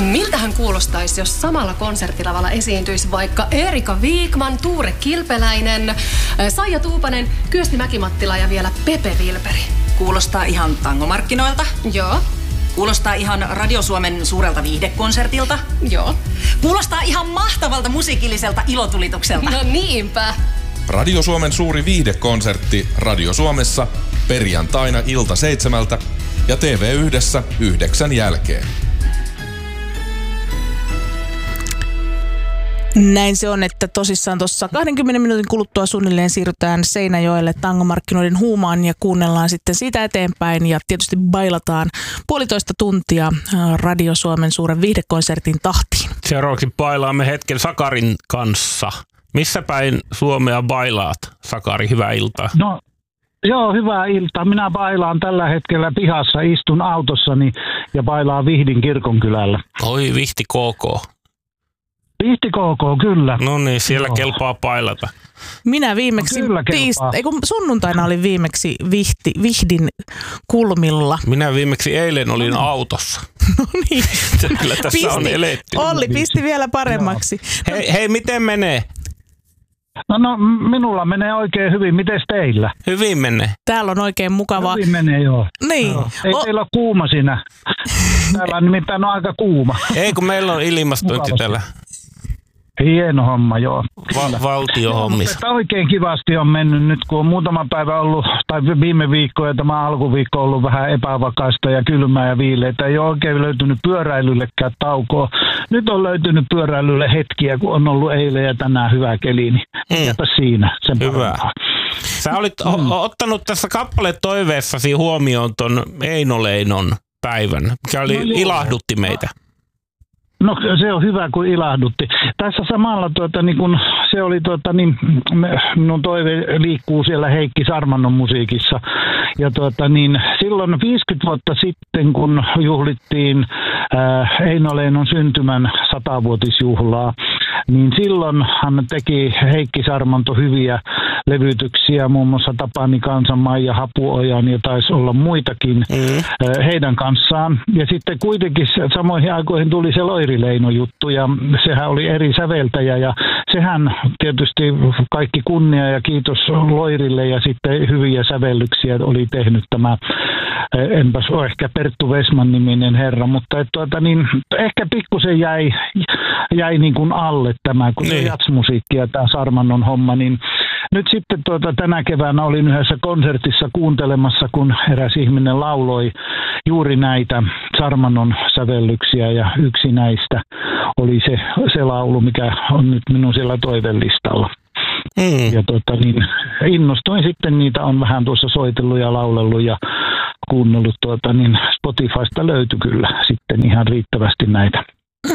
Miltähän kuulostaisi, jos samalla konserttilavalla esiintyisi vaikka Erika Viikman, Tuure Kilpeläinen, Saija Tuupanen, Kyösti Mäkimattila ja vielä Pepe Vilperi? Kuulostaa ihan tangomarkkinoilta. Joo. Kuulostaa ihan Radio Suomen suurelta viihdekonsertilta. Joo. Kuulostaa ihan mahtavalta musiikilliselta ilotulitukselta. No niinpä. Radio Suomen suuri viihdekonsertti Radio Suomessa perjantaina ilta 7 ja TV1 9 jälkeen. Näin se on, että tosissaan tuossa 20 minuutin kuluttua suunnilleen siirrytään Seinäjoelle tangomarkkinoiden huumaan ja kuunnellaan sitten siitä eteenpäin ja tietysti bailataan 1,5 tuntia Radio Suomen suuren viihdekonsertin tahtiin. Seuraavaksi bailaamme hetken Sakarin kanssa. Missä päin Suomea bailaat, Sakari? Hyvää iltaa. No, joo, hyvää iltaa. Minä bailaan tällä hetkellä pihassa, istun autossani ja bailaan Vihdin kirkonkylällä. Oi, Vihti KK. Vihti KK, kyllä. No niin, siellä kelpaa bailata. Minä viimeksi, sunnuntaina olin viimeksi Vihdin kulmilla. Minä viimeksi eilen olin autossa. No niin. Kyllä tässä on eletty. Olli pisti vielä paremmaksi. Hei, miten menee? No, minulla menee oikein hyvin. Mites teillä? Hyvin menee. Täällä on oikein mukavaa. Hyvin menee, joo. Niin. Joo. Ei teillä ole kuuma siinä. Täällä on nimittäin aika kuuma. Ei, kun meillä on ilmastointi täällä. Hieno homma, joo. Valtiohommissa. Mutta oikein kivasti on mennyt nyt, kun on muutama päivä ollut, tai viime viikko ja tämä alkuviikko on ollut vähän epävakaista ja kylmää ja viileitä. Ei ole oikein löytynyt pyöräilyllekään taukoa. Nyt on löytynyt pyöräilylle hetkiä, kun on ollut eilen ja tänään hyvä keli, niin mikäpä siinä. Sen hyvä. parempaa. Sä olit ottanut tässä kappaletoiveessasi huomioon ton Eino Leinon päivän, mikä ilahdutti meitä. No se on hyvä, kun ilahdutti. Tässä samalla niin kun se oli minun toive liikkuu siellä Heikki Sarmannon musiikissa. Ja silloin 50 vuotta sitten, kun juhlittiin Eino Leinon syntymän 100-vuotisjuhlaa, niin silloinhan teki Heikki Sarmanto hyviä levytyksiä, muun muassa Tapani Kansan, Maija Hapuojan ja taisi olla muitakin heidän kanssaan. Ja sitten kuitenkin samoihin aikoihin tuli se Loiri Leino-juttu ja sehän oli eri säveltäjä ja sehän tietysti kaikki kunnia ja kiitos Loirille ja sitten hyviä sävellyksiä oli tehnyt tämä, enpäs ole ehkä Perttu Vesman niminen herra, mutta ehkä pikkusen jäi niin kuin alle tämä, kun se jatsmusiikki ja tämä Sarmannon homma, niin nyt sitten tänä keväänä olin yhdessä konsertissa kuuntelemassa, kun eräs ihminen lauloi juuri näitä Sarmannon sävellyksiä ja yksi näistä oli se laulu, mikä on nyt minun siellä toivellistalla. Ja innostuin sitten, niitä on vähän tuossa soitellut ja laulellut ja kuunnellut, Spotifysta löytyi kyllä sitten ihan riittävästi näitä.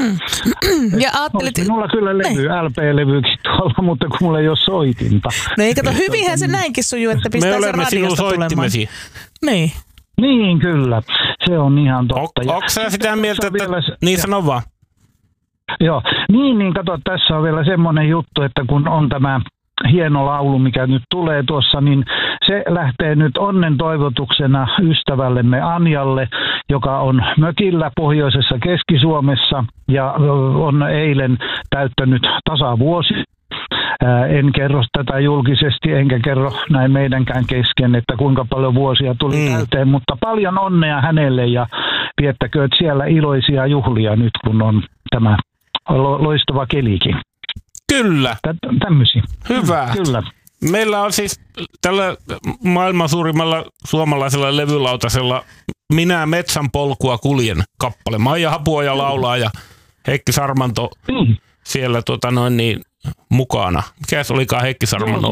Ja ajattelit... Minulla kyllä LP-levykin tuolla, mutta kun mulla ei ole soitinta. No ei kato, hyvinhän se näinkin sujuu, että pistää se radiosta tulemaan. Niin. Niin, kyllä. Se on ihan totta. Onko sä sitä mieltä, että... Niin sano vaan. Joo. Niin, kato, tässä on vielä semmoinen juttu, että kun on tämä hieno laulu, mikä nyt tulee tuossa, niin se lähtee nyt onnen toivotuksena ystävällemme Anjalle, joka on mökillä pohjoisessa Keski-Suomessa ja on eilen täyttänyt tasavuosi. En kerro tätä julkisesti, enkä kerro näin meidänkään kesken, että kuinka paljon vuosia tuli täyteen, mutta paljon onnea hänelle ja viettäkööt siellä iloisia juhlia nyt, kun on tämä loistava kelikin. Kyllä. Tämmöisiä. Hyvä. Kyllä. Meillä on siis tällä maailman suurimmalla suomalaisella levylautasella Minä metsän polkua kuljen kappale. Maija Hapuoja laulaa ja Heikki Sarmanto siellä mukana. Mikäs olikaan Heikki Sarmanto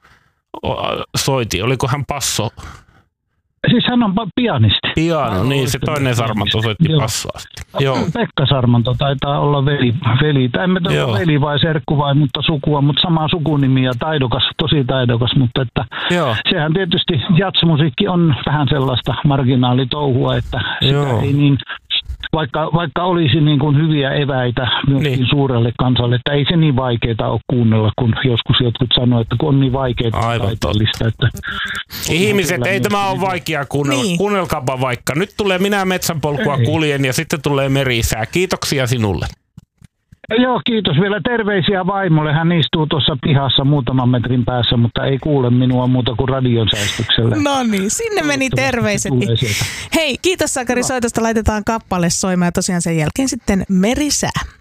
soiti? Oliko hän basso? Siis hän on pianisti. Piano, niin se toinen Sarmanto soitti bassoa. Joo. Pekka Sarmanto taitaa olla veli. Tai en tiedä veli vai serkku vai mutta sukua, mutta sama sukunimi ja taidokas, tosi taidokas. Mutta että sehän tietysti jatsmusiikki on vähän sellaista marginaalitouhua, että sitä ei niin vaikka olisi niin kuin hyviä eväitä myöskin suurelle kansalle, että ei se niin vaikeaa ole kuunnella, kun joskus jotkut sanoo, että kun on niin vaikeaa taiteellista. Että ihmiset, ei tämä ole vaikeaa kuunnella. Niin. Kuunnelkaapa vaikka. Nyt tulee Minä metsänpolkua kuljen ja sitten tulee Merisää. Kiitoksia sinulle. Joo, kiitos. Vielä terveisiä vaimolle. Hän istuu tuossa pihassa muutaman metrin päässä, mutta ei kuule minua muuta kuin radion säistyksellä. No niin, sinne meni terveiset. Hei, kiitos Sakari soitosta. Laitetaan kappale soimaan ja tosiaan sen jälkeen sitten Merisää.